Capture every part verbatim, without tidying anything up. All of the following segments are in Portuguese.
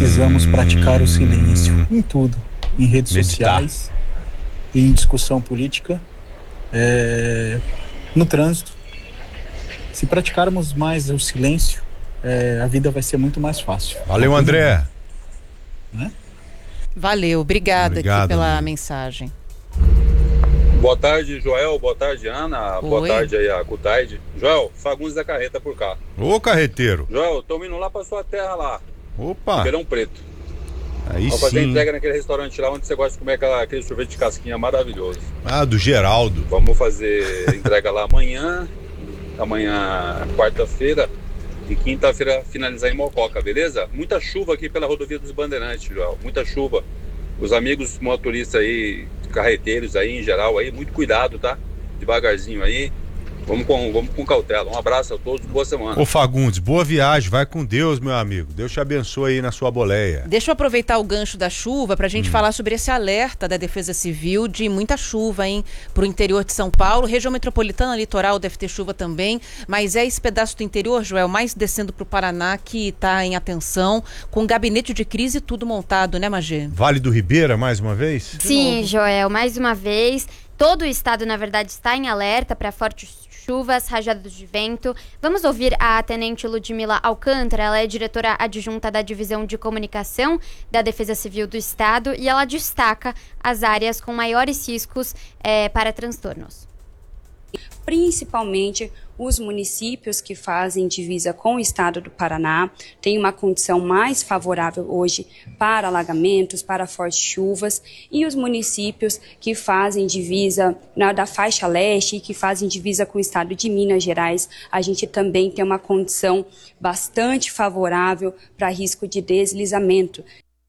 precisamos hum. praticar o silêncio em tudo, em redes Meditar. sociais, em discussão política, é, no trânsito. Se praticarmos mais o silêncio, é, a vida vai ser muito mais fácil. Valeu, André. Né? Valeu, obrigada Obrigado, aqui pela amigo. mensagem. Boa tarde, Joel. Boa tarde, Ana. Oi. Boa tarde aí, a Cutaide. Joel, Fagundes da Carreta por cá. Ô, carreteiro. Joel, tô indo lá pra sua terra lá, Opa. Ribeirão Preto. Aí Vou fazer sim. entrega naquele restaurante lá onde você gosta de comer aquela, aquele sorvete de casquinha maravilhoso. Ah, do Geraldo. Vamos fazer entrega lá amanhã, amanhã, quarta-feira, e quinta-feira finalizar em Mococa, beleza? Muita chuva aqui pela rodovia dos Bandeirantes, Joel, muita chuva. Os amigos motoristas aí, carreteiros aí em geral aí, muito cuidado, tá? Devagarzinho aí. Vamos com, vamos com cautela. Um abraço a todos, boa semana. Ô, Fagundes, boa viagem, vai com Deus, meu amigo. Deus te abençoe aí na sua boleia. Deixa eu aproveitar o gancho da chuva para a gente Hum. falar sobre esse alerta da Defesa Civil de muita chuva, hein? Para o interior de São Paulo, região metropolitana, litoral deve ter chuva também, mas é esse pedaço do interior, Joel, mais descendo para o Paraná, que está em atenção, com gabinete de crise e tudo montado, né, Magê? Vale do Ribeira, mais uma vez? Sim, novo. Joel, mais uma vez. Todo o estado, na verdade, está em alerta para fortes chuvas, rajadas de vento. Vamos ouvir a tenente Ludmila Alcântara, ela é diretora adjunta da Divisão de Comunicação da Defesa Civil do Estado e ela destaca as áreas com maiores riscos é, para transtornos. Principalmente os municípios que fazem divisa com o estado do Paraná têm uma condição mais favorável hoje para alagamentos, para fortes chuvas, e os municípios que fazem divisa na, da faixa leste e que fazem divisa com o estado de Minas Gerais, a gente também tem uma condição bastante favorável para risco de deslizamento.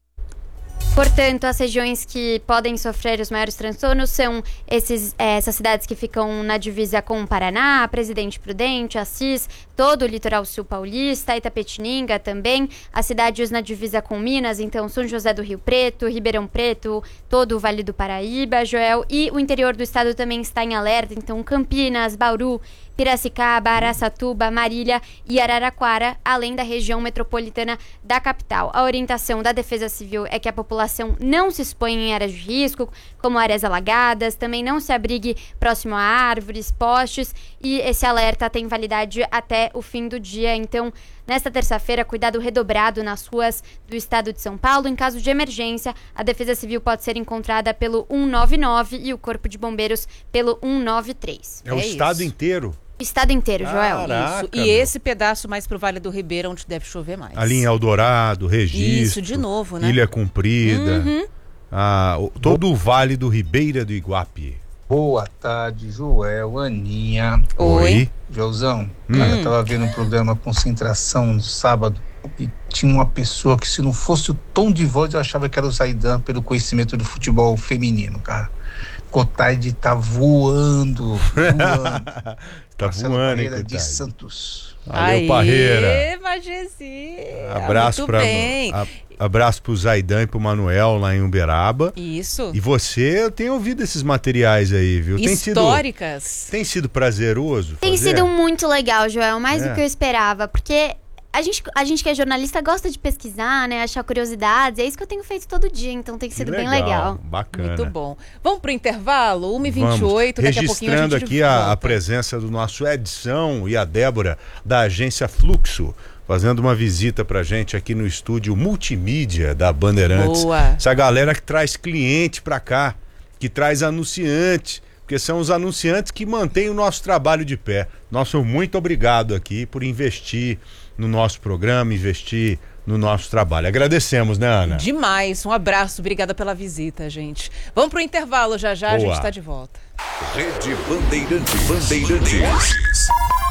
Portanto, as regiões que podem sofrer os maiores transtornos são esses, essas cidades que ficam na divisa com o Paraná, Presidente Prudente, Assis, todo o litoral sul paulista, Itapetininga também, as cidades na divisa com Minas, então São José do Rio Preto, Ribeirão Preto, todo o Vale do Paraíba, Joel, e o interior do estado também está em alerta, então Campinas, Bauru, Piracicaba, Araçatuba, Marília e Araraquara, além da região metropolitana da capital. A orientação da Defesa Civil é que a população não se exponha em áreas de risco, como áreas alagadas, também não se abrigue próximo a árvores, postes, e esse alerta tem validade até o fim do dia. Então, nesta terça-feira, cuidado redobrado nas ruas do estado de São Paulo. Em caso de emergência, a Defesa Civil pode ser encontrada pelo um nove nove e o Corpo de Bombeiros pelo um nove três. É, é o estado isso. inteiro? O estado inteiro, Joel. Caraca, Isso. E meu. esse pedaço mais pro Vale do Ribeira, onde deve chover mais. Ali em Eldorado, Registro. Isso, de novo, né? Ilha Comprida. Uhum. Ah, o- todo o Vale do Ribeira do Iguape. Boa tarde, Joel, Aninha. Oi. Joãozão, Hum. cara, eu tava vendo um programa Concentração no sábado e tinha uma pessoa que, se não fosse o tom de voz, eu achava que era o Zaidan pelo conhecimento do futebol feminino, cara. Cotaide tá voando, voando. Tá Marcelo voando, hein, Parreira de Cotaide? Santos. Valeu, Parreira. Aê, Magesi. Abraço Muito pra bem. a- abraço pro Zaidan e pro Manuel lá em Uberaba. Isso. E você, eu tenho ouvido esses materiais aí, viu? Tem sido, Históricas. tem sido prazeroso Tem fazer? sido muito legal, Joel, mais É. do que eu esperava, porque a gente, a gente que é jornalista gosta de pesquisar, né, achar curiosidades, é isso que eu tenho feito todo dia, então tem Que sido bem legal. Bacana. Muito bom. Vamos pro intervalo? uma e vinte e oito, Vamos. daqui a pouquinho a gente Registrando aqui a, a volta. presença do nosso Edson e a Débora da agência Fluxo, fazendo uma visita pra gente aqui no estúdio multimídia da Bandeirantes. Boa. Essa galera que traz cliente pra cá, que traz anunciante, porque são os anunciantes que mantêm o nosso trabalho de pé. Nosso muito obrigado aqui por investir no nosso programa, investir no nosso trabalho. Agradecemos, né, Ana? Demais. Um abraço. Obrigada pela visita, gente. Vamos pro intervalo. Já já a Boa. gente tá de volta. Rede Bandeirantes. Bandeirantes.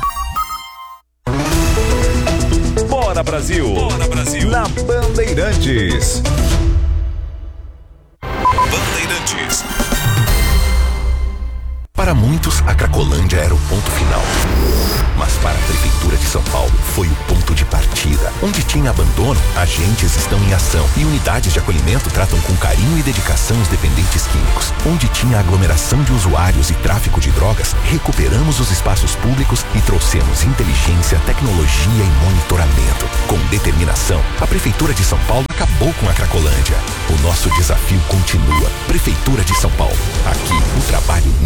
Bora Brasil. Bora Brasil. Na Bandeirantes. Bandeirantes. Para muitos, a Cracolândia era o ponto final. Mas Para a Prefeitura de São Paulo, foi o ponto de partida. Onde tinha abandono, agentes estão em ação e unidades de acolhimento tratam com carinho e dedicação os dependentes químicos. Onde tinha aglomeração de usuários e tráfico de drogas, recuperamos os espaços públicos e trouxemos inteligência, tecnologia e monitoramento. Com determinação, a Prefeitura de São Paulo acabou com a Cracolândia. O nosso desafio continua. Prefeitura de São Paulo. Aqui, o trabalho